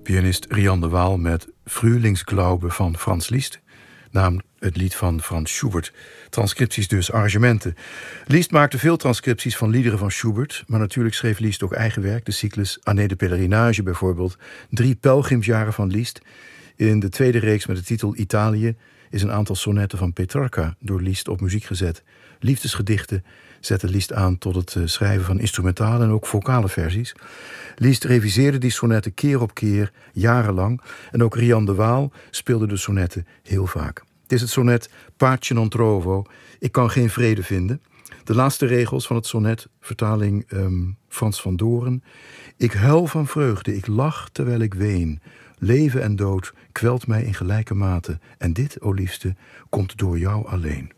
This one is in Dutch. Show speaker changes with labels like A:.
A: pianist Rian de Waal met Frühlingsglaube van Franz Liszt, naam het lied van Franz Schubert. Transcripties dus, arrangementen. Liszt maakte veel transcripties van liederen van Schubert, maar natuurlijk schreef Liszt ook eigen werk, de cyclus Année de Pèlerinage bijvoorbeeld, 3 pelgrimsjaren van Liszt. In de tweede reeks met de titel Italië is een aantal sonnetten van Petrarca door Liszt op muziek gezet. Liefdesgedichten zette Liszt aan tot het schrijven van instrumentale en ook vocale versies. Liszt reviseerde die sonnetten keer op keer, jarenlang. En ook Rian de Waal speelde de sonnetten heel vaak. Het is het sonnet Pace non trovo, ik kan geen vrede vinden. De laatste regels van het sonnet, vertaling Frans van Doren. Ik huil van vreugde, ik lach terwijl ik ween. Leven en dood kwelt mij in gelijke mate. En dit, o liefste, komt door jou alleen.